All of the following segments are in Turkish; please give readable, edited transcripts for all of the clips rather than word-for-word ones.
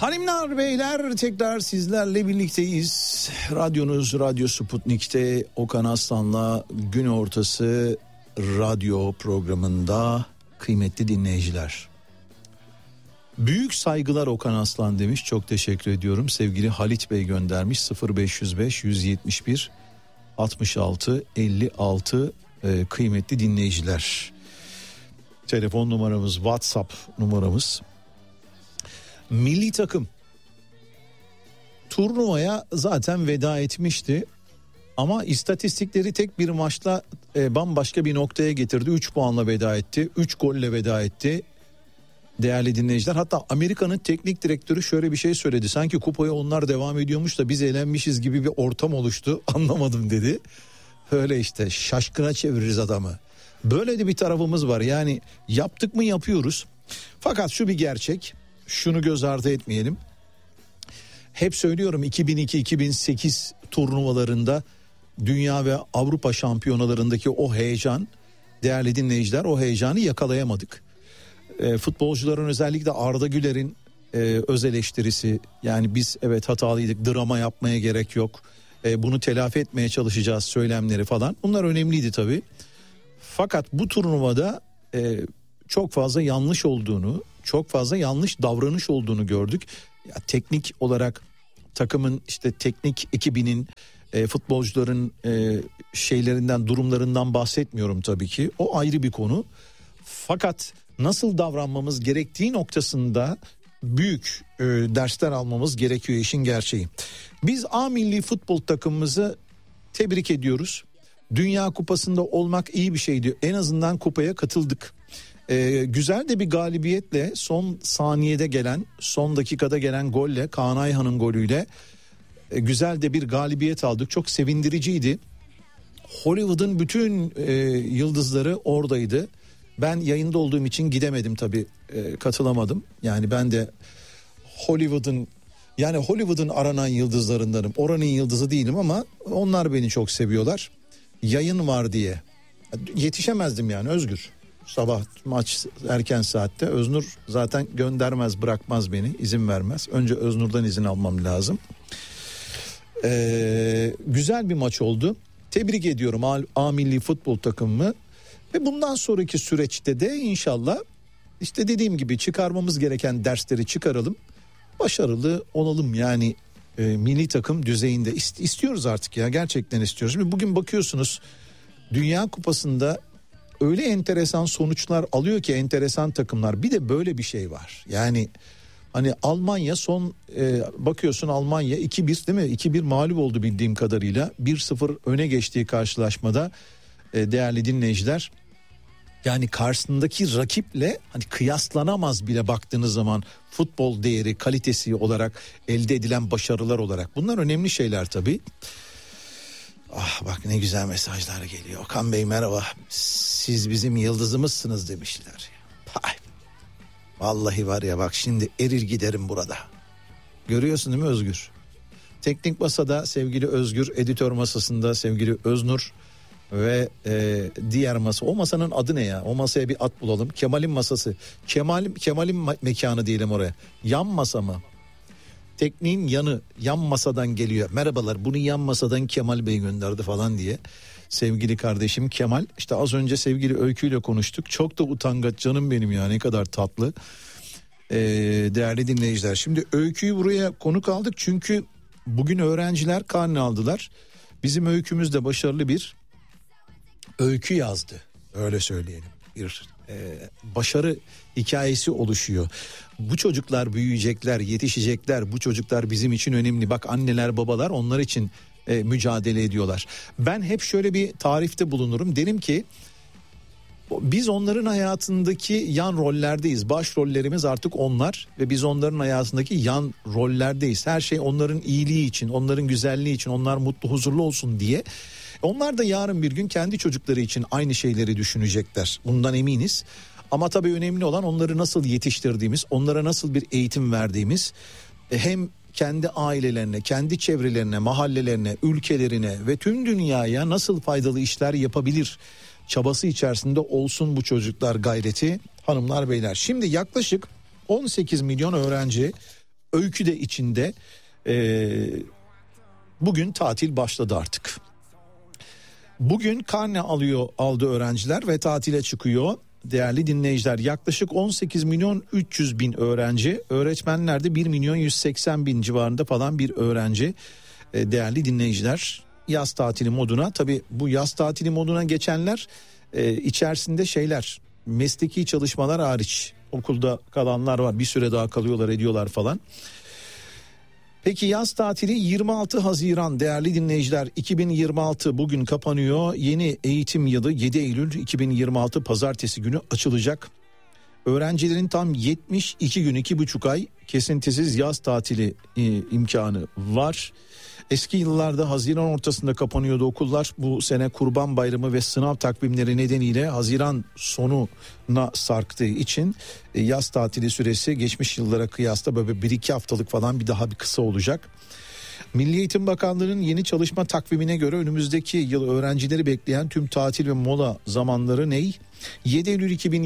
Hanımlar beyler, tekrar sizlerle birlikteyiz. Radyonuz Radyo Sputnik'te Okan Aslan'la gün ortası radyo programında kıymetli dinleyiciler. Büyük saygılar Okan Aslan demiş, çok teşekkür ediyorum. Sevgili Halit Bey göndermiş 0505 171 66 56 kıymetli dinleyiciler. Telefon numaramız, WhatsApp numaramız. Milli takım turnuvaya zaten veda etmişti ama istatistikleri tek bir maçla bambaşka bir noktaya getirdi. 3 puanla veda etti, 3 golle veda etti değerli dinleyiciler. Hatta Amerika'nın teknik direktörü şöyle bir şey söyledi: sanki kupaya onlar devam ediyormuş da biz eğlenmişiz gibi bir ortam oluştu, anlamadım dedi. Öyle işte, şaşkına çeviririz adamı. Böyle de bir tarafımız var, yani yaptık mı yapıyoruz. Fakat şu bir gerçek, şunu göz ardı etmeyelim. Hep söylüyorum, 2002-2008 turnuvalarında, dünya ve Avrupa şampiyonalarındaki o heyecan, değerli dinleyiciler, o heyecanı yakalayamadık. Futbolcuların, özellikle Arda Güler'in öz eleştirisi, yani biz evet hatalıydık, drama yapmaya gerek yok, bunu telafi etmeye çalışacağız söylemleri falan, bunlar önemliydi tabii. Fakat bu turnuvada çok fazla yanlış olduğunu, çok fazla yanlış davranış olduğunu gördük. Ya, teknik olarak takımın, işte teknik ekibinin, futbolcuların şeylerinden, durumlarından bahsetmiyorum tabii ki. O ayrı bir konu. Fakat nasıl davranmamız gerektiği noktasında büyük dersler almamız gerekiyor, işin gerçeği. Biz A milli futbol takımımızı tebrik ediyoruz. Dünya Kupası'nda olmak iyi bir şeydi. En azından kupaya katıldık. Güzel de bir galibiyetle, son saniyede gelen, son dakikada gelen golle, Kaan Ayhan'ın golüyle güzel de bir galibiyet aldık. Çok sevindiriciydi. Hollywood'un bütün yıldızları oradaydı. Ben yayında olduğum için gidemedim tabii, katılamadım. Yani ben de Hollywood'un aranan yıldızlarındanım. Oranın yıldızı değilim ama onlar beni çok seviyorlar. Yayın var diye yetişemezdim yani, Özgür. Sabah maç erken saatte, Öznur zaten göndermez, bırakmaz beni, izin vermez. Önce Öznur'dan izin almam lazım. Güzel bir maç oldu. Tebrik ediyorum A milli futbol takımımı. Ve bundan sonraki süreçte de inşallah, işte dediğim gibi, çıkarmamız gereken dersleri çıkaralım. Başarılı olalım yani, milli takım düzeyinde istiyoruz artık ya, gerçekten istiyoruz. Şimdi bugün bakıyorsunuz, Dünya Kupası'nda öyle enteresan sonuçlar alıyor ki enteresan takımlar. Bir de böyle bir şey var. Yani hani Almanya bakıyorsun, Almanya 2-1 değil mi? 2-1 mağlup oldu bildiğim kadarıyla. 1-0 öne geçtiği karşılaşmada değerli dinleyiciler. Yani karşısındaki rakiple hani kıyaslanamaz bile baktığınız zaman, futbol değeri, kalitesi olarak, elde edilen başarılar olarak. Bunlar önemli şeyler tabii. Ah bak, ne güzel mesajlar geliyor. Okan Bey merhaba, siz bizim yıldızımızsınız demişler. Ay, vallahi var ya, bak şimdi erir giderim burada. Görüyorsun değil mi Özgür? Teknik masada sevgili Özgür, editör masasında sevgili Öznur ve diğer masa. O masanın adı ne ya? O masaya bir ad bulalım. Kemal'in masası. Kemal'in mekanı diyelim oraya. Yan masa mı? Tekniğin yanı, yan masadan geliyor. Merhabalar, bunu yan masadan Kemal Bey gönderdi falan diye. Sevgili kardeşim Kemal, işte az önce sevgili Öykü ile konuştuk. Çok da utangaç canım benim ya, ne kadar tatlı. Değerli dinleyiciler, şimdi Öykü'yü buraya konuk aldık çünkü bugün öğrenciler karne aldılar. Bizim Öykümüz de başarılı bir öykü yazdı, öyle söyleyelim. Bir başarı hikayesi oluşuyor. Bu çocuklar büyüyecekler, yetişecekler. Bu çocuklar bizim için önemli. Bak, anneler, babalar onlar için mücadele ediyorlar. Ben hep şöyle bir tarifte bulunurum. Derim ki biz onların hayatındaki yan rollerdeyiz. Başrollerimiz artık onlar ve biz onların hayatındaki yan rollerdeyiz. Her şey onların iyiliği için, onların güzelliği için, onlar mutlu, huzurlu olsun diye. Onlar da yarın bir gün kendi çocukları için aynı şeyleri düşünecekler. Bundan eminiz. Ama tabii önemli olan onları nasıl yetiştirdiğimiz, onlara nasıl bir eğitim verdiğimiz. Hem kendi ailelerine, kendi çevrelerine, mahallelerine, ülkelerine ve tüm dünyaya nasıl faydalı işler yapabilir çabası içerisinde olsun bu çocuklar gayreti, hanımlar beyler. Şimdi yaklaşık 18 milyon öğrenci öykü de içinde. Bugün tatil başladı artık. Bugün karne aldı öğrenciler ve tatile çıkıyor. Değerli dinleyiciler, yaklaşık 18 milyon 300 bin öğrenci, öğretmenler de 1 milyon 180 bin civarında falan bir öğrenci. Değerli dinleyiciler, yaz tatili moduna, tabii bu yaz tatili moduna geçenler içerisinde şeyler, mesleki çalışmalar hariç okulda kalanlar var, bir süre daha kalıyorlar ediyorlar falan. Peki yaz tatili 26 Haziran değerli dinleyiciler, 2026 bugün kapanıyor. Yeni eğitim yılı 7 Eylül 2026 pazartesi günü açılacak. Öğrencilerin tam 72 gün 2,5 ay kesintisiz yaz tatili imkanı var. Eski yıllarda Haziran ortasında kapanıyordu okullar. Bu sene Kurban Bayramı ve sınav takvimleri nedeniyle Haziran sonuna sarktığı için yaz tatili süresi geçmiş yıllara kıyasla böyle 1-2 haftalık falan bir kısa olacak. Milli Eğitim Bakanlığı'nın yeni çalışma takvimine göre önümüzdeki yıl öğrencileri bekleyen tüm tatil ve mola zamanları ne? 7 Eylül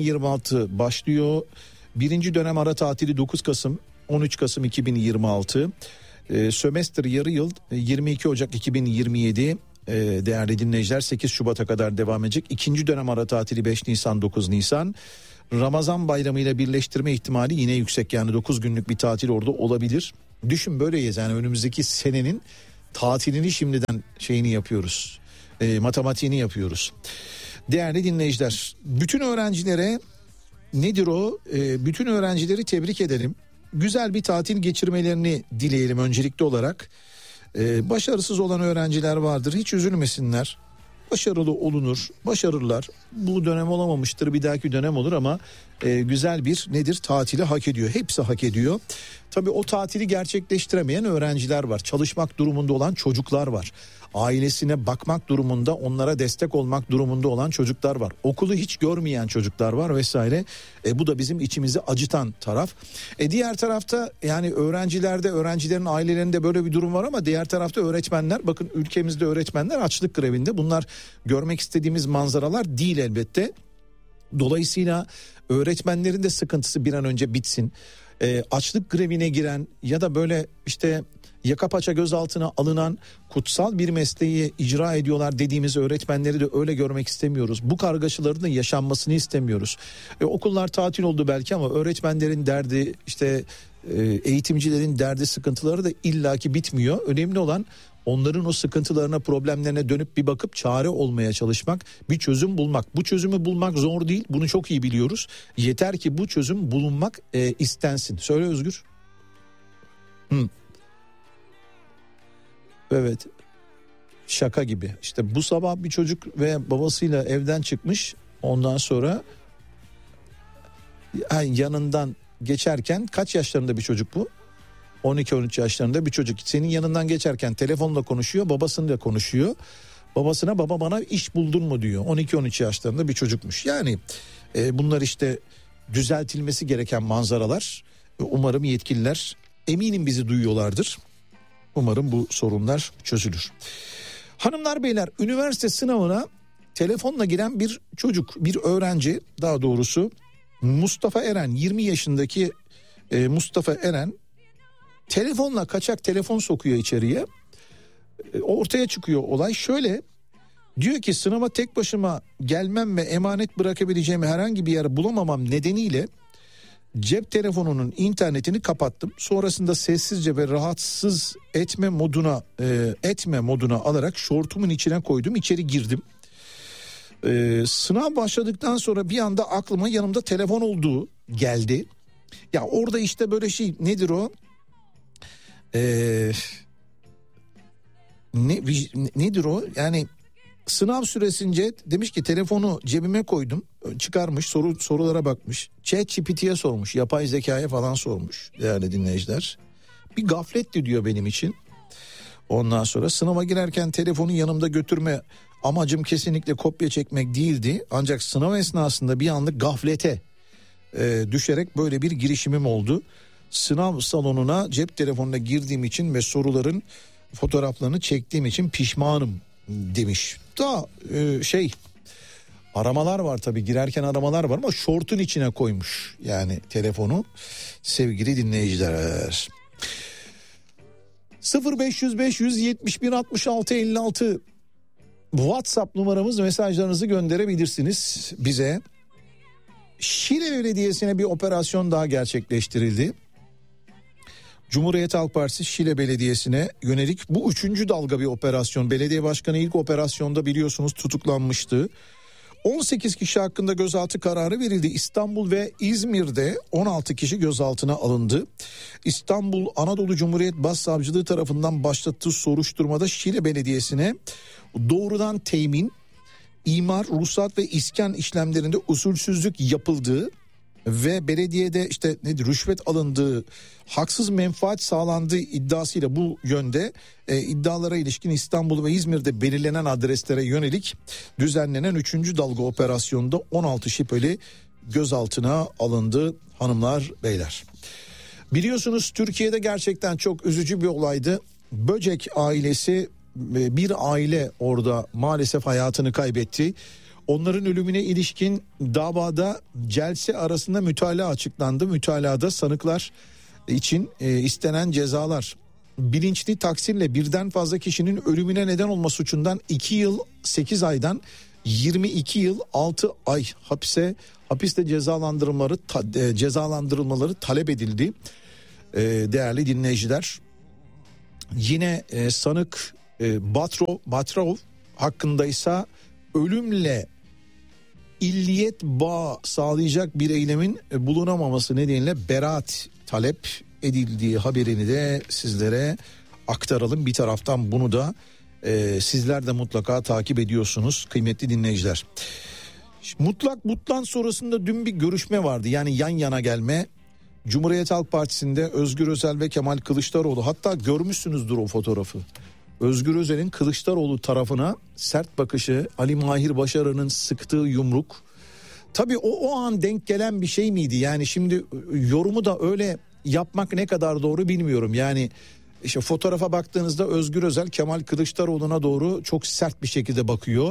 2026 başlıyor. Birinci dönem ara tatili 9 Kasım 13 Kasım 2026. Sömestr yarı yıl 22 Ocak 2027 değerli dinleyiciler 8 Şubat'a kadar devam edecek. İkinci dönem ara tatili 5 Nisan 9 Nisan. Ramazan bayramı ile birleştirme ihtimali yine yüksek, yani 9 günlük bir tatil orada olabilir. Düşün böyleyiz, yani önümüzdeki senenin tatilini şimdiden şeyini yapıyoruz, matematiğini yapıyoruz. Değerli dinleyiciler, bütün öğrencilere nedir o? Bütün öğrencileri tebrik edelim. Güzel bir tatil geçirmelerini dileyelim öncelikli olarak. Başarısız olan öğrenciler vardır, hiç üzülmesinler. Başarılı olunur, başarırlar. Bu dönem olamamıştır, bir dahaki dönem olur ama güzel bir tatili hak ediyor. Hepsi hak ediyor. Tabii o tatili gerçekleştiremeyen öğrenciler var. Çalışmak durumunda olan çocuklar var. Ailesine bakmak durumunda, onlara destek olmak durumunda olan çocuklar var. Okulu hiç görmeyen çocuklar var vesaire. Bu da bizim içimizi acıtan taraf. Diğer tarafta yani öğrencilerin ailelerinde böyle bir durum var ama diğer tarafta öğretmenler, bakın ülkemizde öğretmenler açlık grevinde. Bunlar görmek istediğimiz manzaralar değil elbette. Dolayısıyla öğretmenlerin de sıkıntısı bir an önce bitsin. Açlık grevine giren ya da böyle işte yaka paça gözaltına alınan, kutsal bir mesleği icra ediyorlar dediğimiz öğretmenleri de öyle görmek istemiyoruz. Bu kargaşaların da yaşanmasını istemiyoruz. Okullar tatil oldu belki ama öğretmenlerin derdi, işte eğitimcilerin derdi, sıkıntıları da illaki bitmiyor. Önemli olan onların o sıkıntılarına, problemlerine dönüp bir bakıp çare olmaya çalışmak, bir çözüm bulmak. Bu çözümü bulmak zor değil, bunu çok iyi biliyoruz. Yeter ki bu çözüm bulunmak istensin. Söyle Özgür. Evet, şaka gibi. İşte bu sabah bir çocuk ve babasıyla evden çıkmış, ondan sonra yanından geçerken, kaç yaşlarında bir çocuk bu? 12-13 yaşlarında bir çocuk. Senin yanından geçerken telefonla konuşuyor, babasıyla konuşuyor. Babasına baba bana iş buldun mu diyor. 12-13 yaşlarında bir çocukmuş. Yani bunlar işte düzeltilmesi gereken manzaralar. Umarım yetkililer, eminim bizi duyuyorlardır. Umarım bu sorunlar çözülür. Hanımlar beyler, üniversite sınavına telefonla giren bir çocuk, bir öğrenci daha doğrusu, Mustafa Eren, 20 yaşındaki Mustafa Eren telefonla, kaçak telefon sokuyor içeriye. Ortaya çıkıyor olay şöyle, diyor ki sınava tek başıma gelmem ve emanet bırakabileceğim herhangi bir yer bulamamam nedeniyle cep telefonunun internetini kapattım. Sonrasında sessizce ve rahatsız etme moduna alarak şortumun içine koydum, içeri girdim. Sınav başladıktan sonra bir anda aklıma yanımda telefon olduğu geldi. Ya orada işte böyle şey, nedir o? Nedir o? Yani sınav süresince demiş ki telefonu cebime koydum, çıkarmış, sorulara bakmış. ChatGPT'ye sormuş, yapay zekaya falan sormuş değerli dinleyiciler. Bir gafletti diyor benim için. Ondan sonra sınava girerken telefonu yanımda götürme amacım kesinlikle kopya çekmek değildi. Ancak sınav esnasında bir anlık gaflete düşerek böyle bir girişimim oldu. Sınav salonuna cep telefonuna girdiğim için ve soruların fotoğraflarını çektiğim için pişmanım demiş. Daha aramalar var tabii, girerken aramalar var ama şortun içine koymuş yani telefonu, sevgili dinleyiciler. 0505 171 66 56 WhatsApp numaramız, mesajlarınızı gönderebilirsiniz bize. Şile Belediyesi'ne bir operasyon daha gerçekleştirildi. Cumhuriyet Halk Partisi Şile Belediyesi'ne yönelik bu 3. dalga bir operasyon. Belediye başkanı ilk operasyonda biliyorsunuz tutuklanmıştı. 18 kişi hakkında gözaltı kararı verildi. İstanbul ve İzmir'de 16 kişi gözaltına alındı. İstanbul Anadolu Cumhuriyet Başsavcılığı tarafından başlattığı soruşturmada Şile Belediyesi'ne doğrudan temin, imar, ruhsat ve iskan işlemlerinde usulsüzlük yapıldığı ve belediyede işte rüşvet alındığı, haksız menfaat sağlandığı iddiasıyla bu yönde iddialara ilişkin İstanbul ve İzmir'de belirlenen adreslere yönelik düzenlenen 3. dalga operasyonunda 16 şüpheli gözaltına alındı hanımlar beyler. Biliyorsunuz Türkiye'de gerçekten çok üzücü bir olaydı. Böcek ailesi, bir aile orada maalesef hayatını kaybetti. Onların ölümüne ilişkin davada celse arasında mütalaa açıklandı. Mütalaada sanıklar için istenen cezalar: bilinçli taksirle birden fazla kişinin ölümüne neden olma suçundan 2 yıl 8 aydan 22 yıl 6 ay hapiste cezalandırılmaları talep edildi. Değerli dinleyiciler, yine sanık Batrov hakkındaysa ölümle illiyet bağı sağlayacak bir eylemin bulunamaması nedeniyle beraat talep edildiği haberini de sizlere aktaralım. Bir taraftan bunu da sizler de mutlaka takip ediyorsunuz kıymetli dinleyiciler. Mutlan sonrasında dün bir görüşme vardı, yani yan yana gelme. Cumhuriyet Halk Partisi'nde Özgür Özel ve Kemal Kılıçdaroğlu, hatta görmüşsünüzdür o fotoğrafı. Özgür Özel'in Kılıçdaroğlu tarafına sert bakışı, Ali Mahir Başaran'ın sıktığı yumruk. Tabii o an denk gelen bir şey miydi? Yani şimdi yorumu da öyle yapmak ne kadar doğru bilmiyorum. Yani işte fotoğrafa baktığınızda Özgür Özel Kemal Kılıçdaroğlu'na doğru çok sert bir şekilde bakıyor.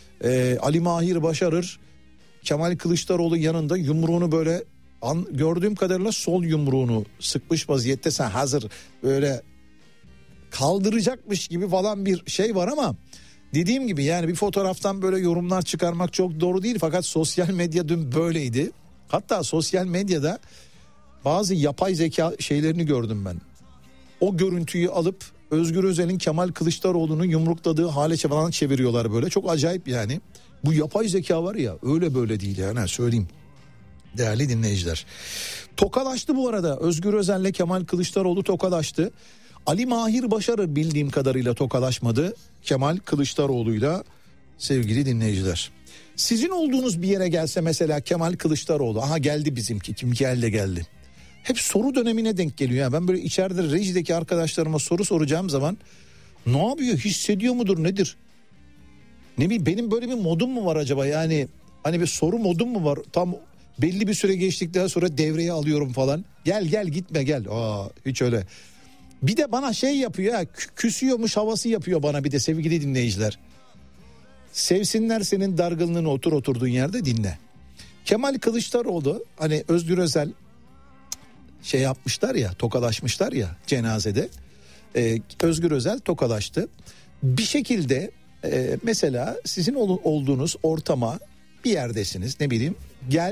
Ali Mahir Başarır Kemal Kılıçdaroğlu yanında yumruğunu böyle gördüğüm kadarıyla sol yumruğunu sıkmış vaziyette, sen hazır böyle kaldıracakmış gibi falan bir şey var ama dediğim gibi yani bir fotoğraftan böyle yorumlar çıkarmak çok doğru değil. Fakat sosyal medya dün böyleydi. Hatta sosyal medyada bazı yapay zeka şeylerini gördüm ben. O görüntüyü alıp Özgür Özel'in Kemal Kılıçdaroğlu'nu yumrukladığı hale falan çeviriyorlar böyle. Çok acayip yani. Bu yapay zeka var ya, öyle böyle değil yani, söyleyeyim. Değerli dinleyiciler. Tokalaştı bu arada. Özgür Özel'le Kemal Kılıçdaroğlu tokalaştı. Ali Mahir Başarır bildiğim kadarıyla tokalaşmadı Kemal Kılıçdaroğlu'yla sevgili dinleyiciler. Sizin olduğunuz bir yere gelse mesela Kemal Kılıçdaroğlu, aha geldi bizimki, kim geldi. Hep soru dönemine denk geliyor. Yani ben böyle içeride rejideki arkadaşlarıma soru soracağım zaman ne yapıyor, hissediyor mudur, nedir? Ne bileyim, benim böyle bir modum mu var acaba, yani hani bir soru modum mu var? Tam belli bir süre geçtikten sonra devreye alıyorum falan. Gel gitme gel. Hiç öyle. Bir de bana şey yapıyor ya, küsüyormuş havası yapıyor bana bir de sevgili dinleyiciler. Sevsinler senin dargınlığını, oturduğun yerde dinle. Kemal Kılıçdaroğlu, hani Özgür Özel şey yapmışlar ya, tokalaşmışlar ya cenazede. Özgür Özel tokalaştı. Bir şekilde mesela sizin olduğunuz ortama bir yerdesiniz, ne bileyim,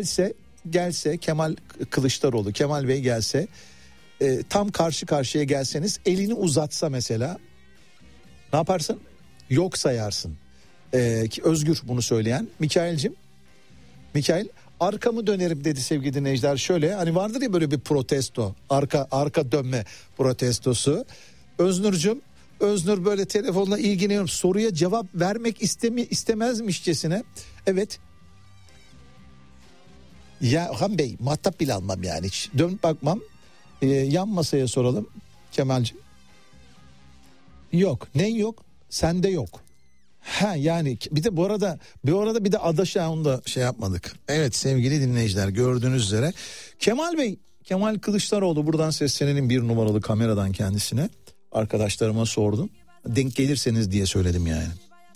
gelse Kemal Kılıçdaroğlu, Kemal Bey gelse, tam karşı karşıya gelseniz, elini uzatsa mesela ne yaparsın? Yok sayarsın. Özgür bunu söyleyen. Mikail arkamı dönerim dedi sevgili dinleyiciler. Şöyle, hani vardır ya böyle bir protesto, arka dönme protestosu. Öznur böyle telefonla ilgileniyorum, soruya cevap vermek istemezmişçesine. Evet. Ya Han Bey, muhatap bile almam yani, hiç dönüp bakmam. Yan masaya soralım Kemalci. Yok, ne yok? Sende yok. Yani bir de bu arada bir de adaşa, onu da şey yapmadık. Evet sevgili dinleyiciler, gördüğünüz üzere Kemal Kılıçdaroğlu, buradan seslenelim bir numaralı kameradan kendisine. Arkadaşlarıma sordum. Denk gelirseniz diye söyledim yani.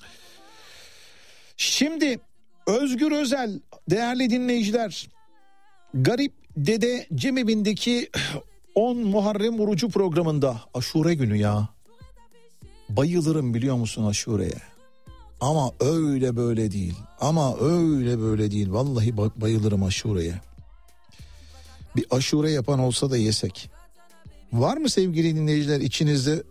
Şimdi Özgür Özel, değerli dinleyiciler, Garip Dede Cemevindeki 10 Muharrem Orucu programında, Aşure günü ya. Bayılırım biliyor musun aşureye. Ama öyle böyle değil. Ama öyle böyle değil. Vallahi bayılırım aşureye. Bir aşure yapan olsa da yesek. Var mı sevgili dinleyiciler içinizde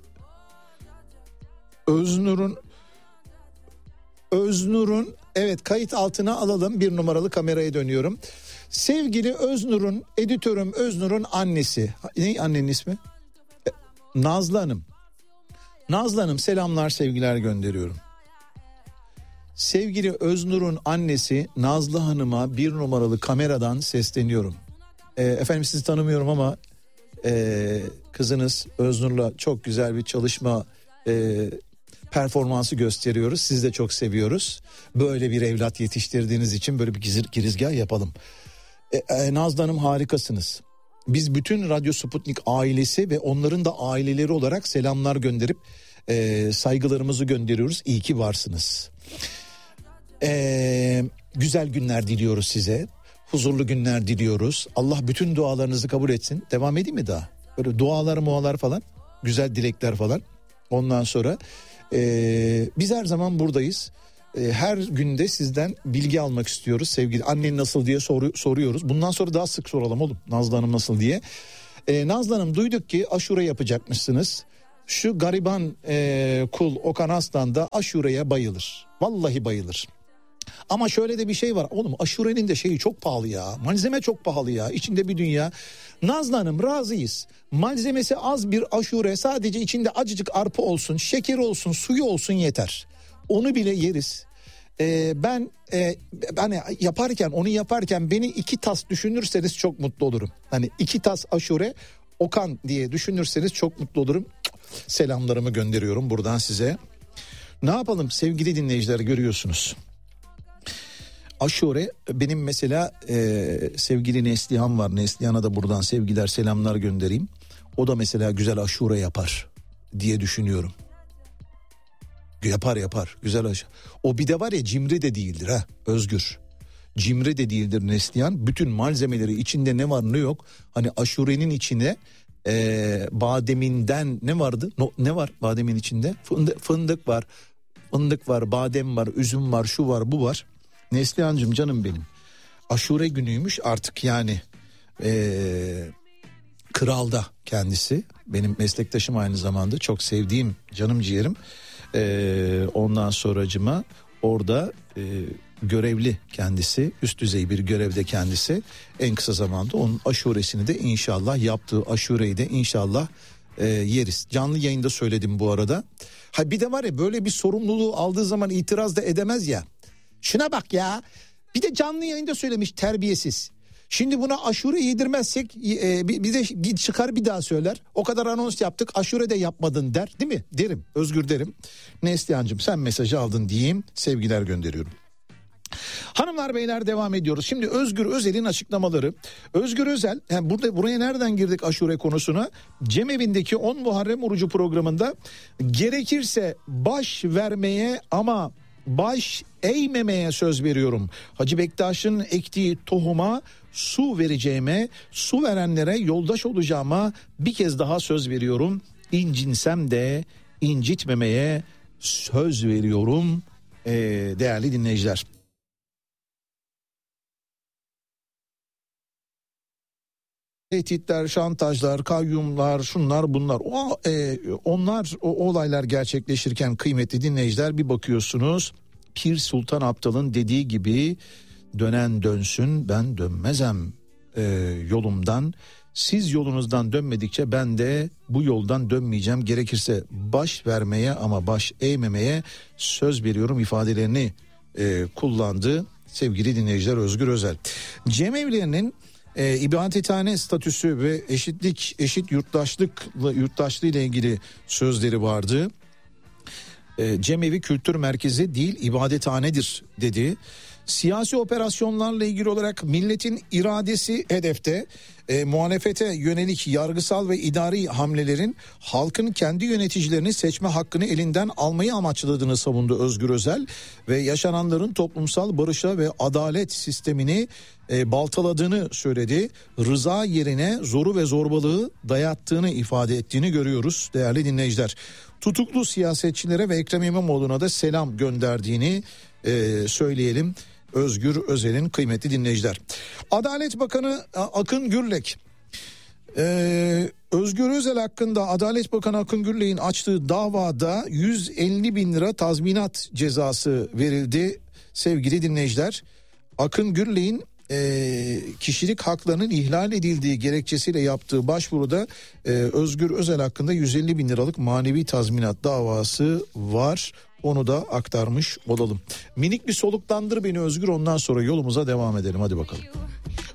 Öznur'un evet kayıt altına alalım, 1 numaralı kameraya dönüyorum. Sevgili Öznur'un, editörüm Öznur'un annesi. Ne annenin ismi? Nazlı Hanım. Nazlı Hanım selamlar sevgiler gönderiyorum. Sevgili Öznur'un annesi Nazlı Hanım'a 1 numaralı kameradan sesleniyorum. Efendim sizi tanımıyorum ama kızınız Öznur'la çok güzel bir çalışma performansı gösteriyoruz. Sizi de çok seviyoruz. Böyle bir evlat yetiştirdiğiniz için böyle bir girizgah yapalım. Nazlı Hanım harikasınız. Biz bütün Radyo Sputnik ailesi ve onların da aileleri olarak selamlar gönderip saygılarımızı gönderiyoruz. İyi ki varsınız. Güzel günler diliyoruz size. Huzurlu günler diliyoruz. Allah bütün dualarınızı kabul etsin. Devam edeyim mi daha? Böyle dualar falan. Güzel dilekler falan. Ondan sonra biz her zaman buradayız. Her günde sizden bilgi almak istiyoruz. Sevgili annen nasıl diye soruyoruz. Bundan sonra daha sık soralım oğlum. Nazlı Hanım nasıl diye. Nazlı Hanım duyduk ki aşure yapacakmışsınız. Şu gariban kul Okan Aslan da aşureye bayılır. Vallahi bayılır. Ama şöyle de bir şey var. Oğlum aşurenin de şeyi çok pahalı ya. Malzeme çok pahalı ya. İçinde bir dünya. Nazlı Hanım razıyız. Malzemesi az bir aşure, sadece içinde acıcık arpa olsun, şeker olsun, suyu olsun yeter. Onu bile yeriz. Ben onu yaparken beni 2 tas düşünürseniz çok mutlu olurum. Hani 2 tas aşure Okan diye düşünürseniz çok mutlu olurum. Selamlarımı gönderiyorum buradan size. Ne yapalım sevgili dinleyiciler, görüyorsunuz. Aşure benim mesela sevgili Neslihan var. Neslihan'a da buradan sevgiler selamlar göndereyim. O da mesela güzel aşure yapar diye düşünüyorum. Yapar güzel aşure. O bir de var ya, cimri de değildir ha Özgür. Cimri de değildir Neslihan. Bütün malzemeleri, içinde ne var ne yok. Hani aşurenin içine bademinden ne vardı? Ne var bademin içinde? Fındık var. Fındık var, badem var, üzüm var, şu var, bu var. Neslihan'cığım canım benim. Aşure günüymüş artık yani. Kral'da kendisi. Benim meslektaşım aynı zamanda. Çok sevdiğim canım ciğerim. Ondan sonracıma orada görevli kendisi. Üst düzey bir görevde kendisi. En kısa zamanda onun aşuresini de inşallah, yaptığı aşureyi de inşallah yeriz. Canlı yayında söyledim bu arada. Ha bir de var ya, böyle bir sorumluluğu aldığı zaman itiraz da edemez ya. Şuna bak ya. Bir de canlı yayında söylemiş, terbiyesiz. Şimdi buna aşure yedirmezsek bir de çıkar bir daha söyler. O kadar anons yaptık, aşure de yapmadın der, değil mi? Derim, Özgür derim. Neslihan'cığım sen mesajı aldın diyeyim, sevgiler gönderiyorum. Hanımlar beyler devam ediyoruz. Şimdi Özgür Özel'in açıklamaları. Özgür Özel, yani buraya nereden girdik aşure konusuna? Cemevindeki 10 Muharrem orucu programında gerekirse baş vermeye ama baş eğmemeye söz veriyorum. Hacı Bektaş'ın ektiği tohuma su vereceğime, su verenlere yoldaş olacağıma bir kez daha söz veriyorum. İncinsem de incitmemeye söz veriyorum değerli dinleyiciler. Tehditler, şantajlar, kayyumlar, şunlar bunlar. O olaylar gerçekleşirken kıymetli dinleyiciler bir bakıyorsunuz. Pir Sultan Abdal'ın dediği gibi dönen dönsün ben dönmezem yolumdan. Siz yolunuzdan dönmedikçe ben de bu yoldan dönmeyeceğim. Gerekirse baş vermeye ama baş eğmemeye söz veriyorum ifadelerini kullandı sevgili dinleyiciler Özgür Özel. Cemevlerinin ibadethane statüsü ve eşit yurttaşlığı ile ilgili sözleri vardı. Cemevi kültür merkezi değil ibadethanedir dedi. Siyasi operasyonlarla ilgili olarak milletin iradesi hedefte. Muhalefete yönelik yargısal ve idari hamlelerin halkın kendi yöneticilerini seçme hakkını elinden almayı amaçladığını savundu Özgür Özel ve yaşananların toplumsal barışa ve adalet sistemini baltaladığını söyledi. Rıza yerine zoru ve zorbalığı dayattığını ifade ettiğini görüyoruz değerli dinleyiciler. Tutuklu siyasetçilere ve Ekrem İmamoğlu'na da selam gönderdiğini söyleyelim. Özgür Özel'in kıymetli dinleyiciler. Adalet Bakanı Akın Gürlek, Özgür Özel hakkında Adalet Bakanı Akın Gürlek'in açtığı davada 150 bin lira tazminat cezası verildi sevgili dinleyiciler. Akın Gürlek'in kişilik haklarının ihlal edildiği gerekçesiyle yaptığı başvuruda Özgür Özel hakkında 150 bin liralık manevi tazminat davası var. Onu da aktarmış olalım. Minik bir soluklandır beni Özgür, ondan sonra yolumuza devam edelim. Hadi bakalım.